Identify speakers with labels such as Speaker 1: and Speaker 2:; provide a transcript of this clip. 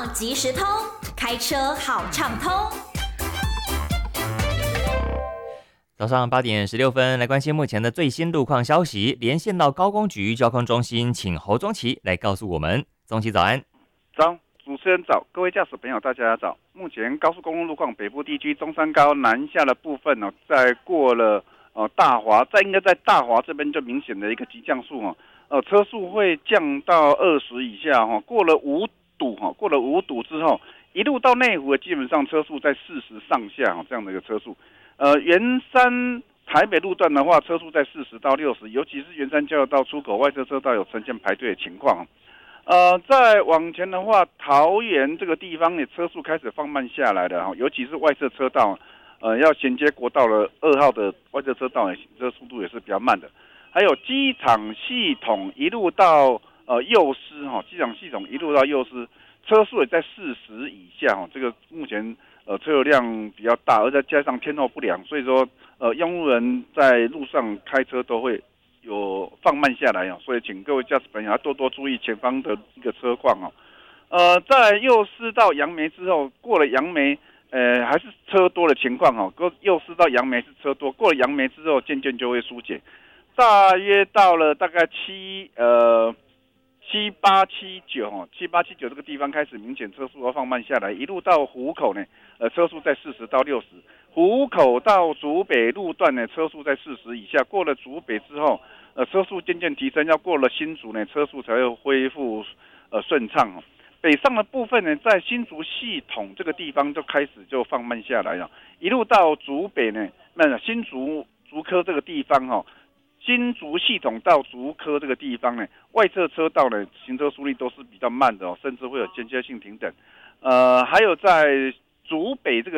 Speaker 1: 况即时通，开车好畅通。
Speaker 2: 早上8点16分，来关心目前的最新路况消息。连线到高工局交通中心，请侯宗奇来告诉我们。宗奇早安。
Speaker 3: 早，主持人早，各位驾驶朋友大家早。目前高速公路路况，北部地区中山高南下的部分在过了大华，应该在大华这边就明显的一个急降速车速会降到20以下过了五堵之后，一路到内湖基本上车速在40上下这样的一个车速。圆山台北路段的话，车速在40到60，尤其是圆山交流道出口外侧车道有呈现排队的情况。再往前的话，桃园这个地方呢，车速开始放慢下来了尤其是外侧车道，要衔接国道的2号的外侧车道，这速度也是比较慢的。还有机场系统一路到幼师机场系统一路到幼师，车速也在40以下这个目前车流量比较大，而再加上天候不良，所以说用路人在路上开车都会有放慢下来所以请各位驾驶朋友要多多注意前方的一个车况在幼师到杨梅之后，过了杨梅还是车多的情况幼师到杨梅是车多，过了杨梅之后渐渐就会疏解，大约到了大概7879这个地方开始明显车速要放慢下来，一路到湖口呢，车速在40到60，湖口到竹北路段呢，车速在40以下，过了竹北之后，车速渐渐提升，要过了新竹呢，车速才会恢复顺畅北上的部分呢，在新竹系统这个地方就开始就放慢下来了，一路到竹北呢，新竹科这个地方新竹系统到竹科这个地方呢，外侧车道呢，行车速率都是比较慢的甚至会有间歇性停等。还有在竹北这个